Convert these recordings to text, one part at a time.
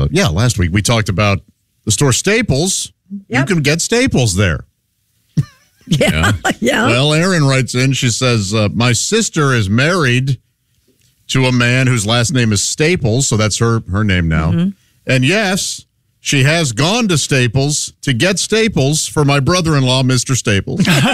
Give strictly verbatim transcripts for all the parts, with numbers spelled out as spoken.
uh, yeah, last week we talked about the store Staples. Yep. You can get Staples there. Yeah. yeah. Well, Erin writes in, she says, uh, my sister is married to a man whose last name is Staples, so that's her, her name now. Mm-hmm. And yes, she has gone to Staples to get Staples for my brother-in-law, Mister Staples. Well,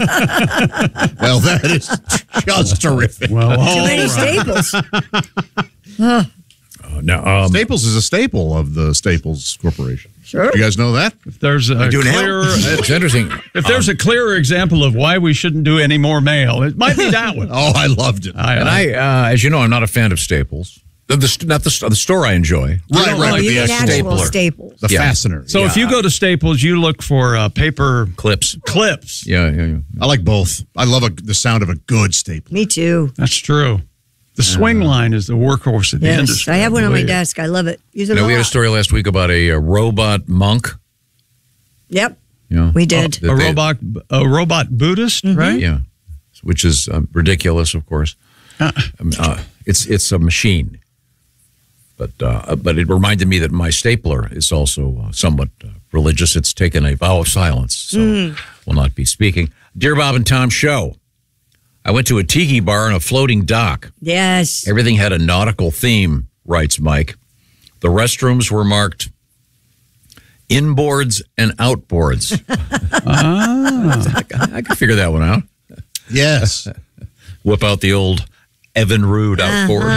that is just terrific. Well, Too many right. Staples. oh, Oh, no, um, Staples is a staple of the Staples Corporation. sure. You guys know that? if there's a do now. clear, It's interesting. if there's a clearer example of why we shouldn't do any more mail, it might be that one. Oh, I loved it. I, And I, uh, as you know, I'm not a fan of Staples. The, the, not the, the store I enjoy. Right, Oh, right. you the mean actual actual stapler. Staples. The Yeah. fastener. so if you go to Staples, you look for uh, paper Clips. clips. Yeah, yeah, yeah. I like both. I love a, the sound of a good staple. Me too. That's true. The swing line is the workhorse of the Yes. industry. I have one on my believe. desk. I love it. Use it You know, a we had a lot. story last week about a, a robot monk. Yep. Yeah. We did. That A they- robot, a robot Buddhist, right? Yeah, which is um, ridiculous, of course. Uh, Um, uh, it's it's a machine, but uh, but it reminded me that my stapler is also uh, somewhat uh, religious. It's taken a vow of silence, so will not be speaking. Dear Bob and Tom show, I went to a tiki bar on a floating dock. Yes. Everything had a nautical theme, writes Mike. The restrooms were marked inboards and outboards. ah. I, I can figure that one out. Yes. Whip out the old Evan Rude outboard.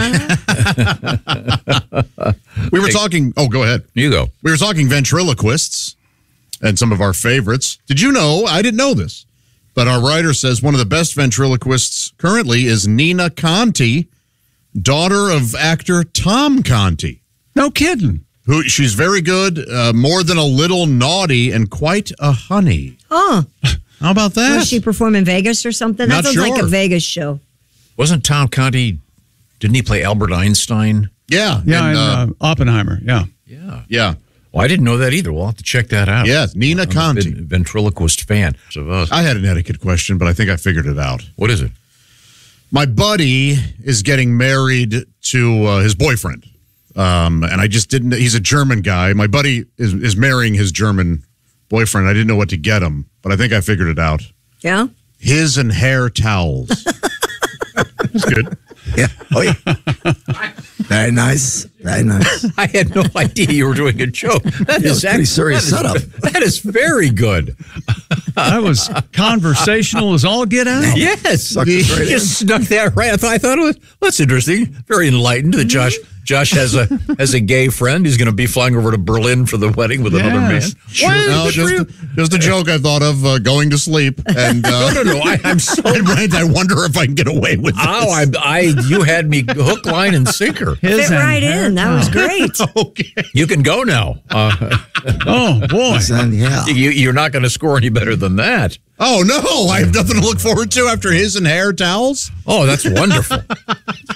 We were talking. Oh, go ahead. You go. We were talking ventriloquists and some of our favorites. Did you know? I didn't know this, but our writer says one of the best ventriloquists currently is Nina Conti, daughter of actor Tom Conti. No kidding. Who she's very good, uh, more than a little naughty, and quite a honey. Oh. How about that? Does she perform in Vegas or something? Not that sounds like sure. a Vegas show. Wasn't Tom Conti, didn't he play Albert Einstein? Yeah, Yeah, and, and, uh, uh, Oppenheimer. Yeah. Yeah. yeah, Well, I didn't know that either. We'll have to check that out. yes, Nina I'm a Conti. ven- ventriloquist fan of us. I had an etiquette question, but I think I figured it out. What is it? My buddy is getting married to uh, his boyfriend. Um, and I just didn't, he's a German guy. My buddy is, is marrying his German boyfriend. I didn't know what to get him, but I think I figured it out. Yeah? His and hair towels. That's good. Yeah. Oh, yeah. Very nice. Very nice. I had no idea you were doing a joke. That Yeah, is it's pretty serious that is- setup. That is very good. That was conversational as all get out. Yes. Sucked You us right just snuck that right. I thought, I thought it was, well, that's interesting. Very enlightened that Josh Josh has a has a gay friend who's going to be flying over to Berlin for the wedding with another man. Yes. What? No, just, just a joke I thought of uh, going to sleep. And uh, No, no, no. I, I'm so. and I wonder if I can get away with this. Oh, I, I, you had me hook, line, and sinker. His Fit and right hair in. That was great. Okay. You can go now. Uh, Oh, boy. And yeah. you, you're not going to score any better than that. Oh, no. I have nothing to look forward to after his and hair towels. Oh, that's wonderful.